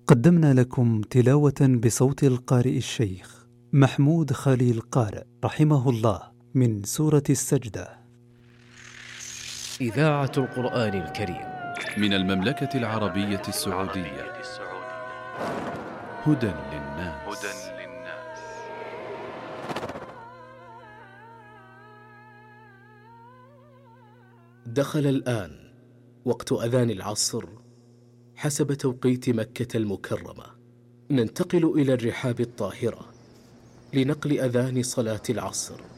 قدمنا لكم تلاوة بصوت القارئ الشيخ محمود خليل قارئ رحمه الله من سورة السجدة. إذاعة القرآن الكريم من المملكة العربية السعودية. هدى للناس. دخل الآن وقت أذان العصر حسب توقيت مكة المكرمة. ننتقل إلى الرحاب الطاهرة لنقل أذان صلاة العصر.